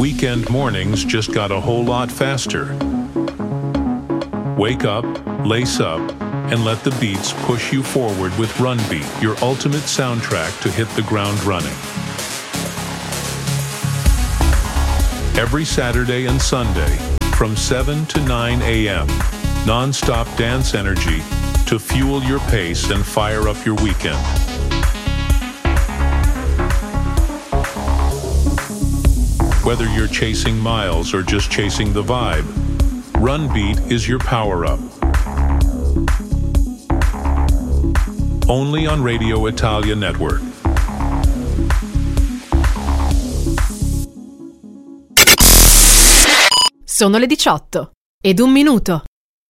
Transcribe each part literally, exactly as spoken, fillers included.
Weekend mornings just got a whole lot faster. Wake up, lace up, and let the beats push you forward with Run Beat, your ultimate soundtrack to hit the ground running. Every Saturday and Sunday, from seven to nine a.m., non-stop dance energy to fuel your pace and fire up your weekend. Whether you're chasing miles or just chasing the vibe, Run Beat is your power-up. Only on Radio Italia Network. Sono le diciotto ed un minuto.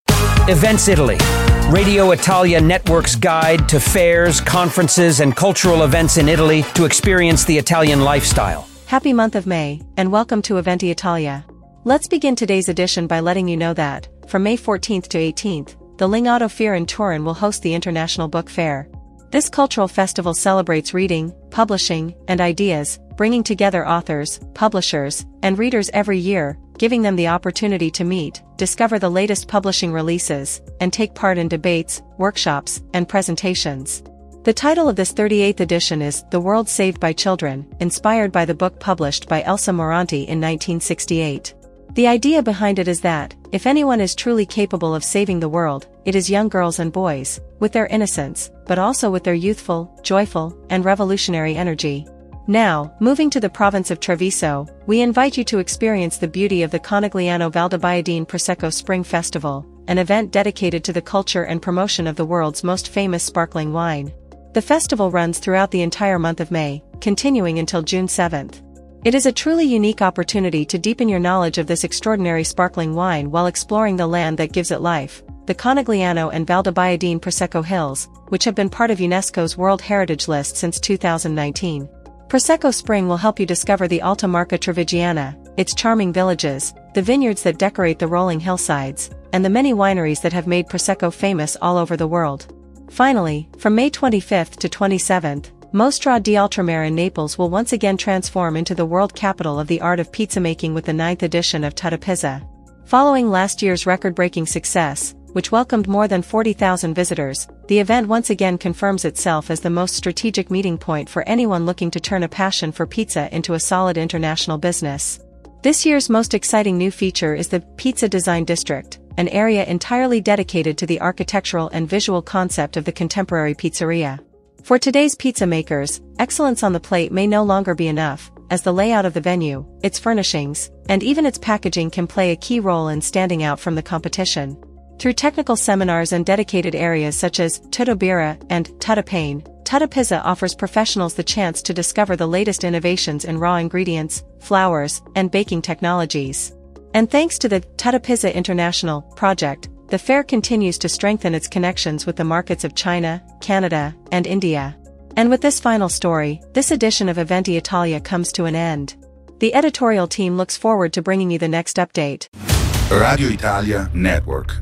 Events Italy, Radio Italia Network's guide to fairs, conferences, and cultural events in Italy to experience the Italian lifestyle. Happy month of May, and welcome to Eventi Italia. Let's begin today's edition by letting you know that, from May fourteenth to eighteenth, the Lingotto Fair in Turin will host the International Book Fair. This cultural festival celebrates reading, publishing, and ideas, bringing together authors, publishers, and readers every year, giving them the opportunity to meet, discover the latest publishing releases, and take part in debates, workshops, and presentations. The title of this thirty-eighth edition is The World Saved by Children, inspired by the book published by Elsa Moranti in nineteen sixty-eight. The idea behind it is that, if anyone is truly capable of saving the world, it is young girls and boys, with their innocence, but also with their youthful, joyful, and revolutionary energy. Now, moving to the province of Treviso, we invite you to experience the beauty of the Conegliano Valdobbiadene Prosecco Spring Festival, an event dedicated to the culture and promotion of the world's most famous sparkling wine. The festival runs throughout the entire month of May, continuing until June seventh. It is a truly unique opportunity to deepen your knowledge of this extraordinary sparkling wine while exploring the land that gives it life, the Conegliano and Valdobbiadene Prosecco Hills, which have been part of UNESCO's World Heritage List since two thousand nineteen. Prosecco Spring will help you discover the Alta Marca Trevigiana, its charming villages, the vineyards that decorate the rolling hillsides, and the many wineries that have made Prosecco famous all over the world. Finally, from May twenty-fifth to twenty-seventh, Mostra di Ultramare in Naples will once again transform into the world capital of the art of pizza making with the ninth edition of Tutta Pizza. Following last year's record-breaking success, which welcomed more than forty thousand visitors, the event once again confirms itself as the most strategic meeting point for anyone looking to turn a passion for pizza into a solid international business. This year's most exciting new feature is the Pizza Design District, an area entirely dedicated to the architectural and visual concept of the contemporary pizzeria. For today's pizza makers, excellence on the plate may no longer be enough, as the layout of the venue, its furnishings, and even its packaging can play a key role in standing out from the competition. Through technical seminars and dedicated areas such as Tutto Birra and Tutta Pane, Tutta Pizza offers professionals the chance to discover the latest innovations in raw ingredients, flours, and baking technologies. And thanks to the Tutta Pizza International project, the fair continues to strengthen its connections with the markets of China, Canada, and India. And with this final story, this edition of Eventi Italia comes to an end. The editorial team looks forward to bringing you the next update. Radio Italia Network.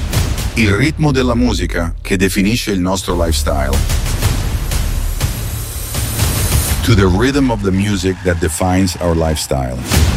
Il ritmo della musica che definisce il nostro lifestyle. To the rhythm of the music that defines our lifestyle.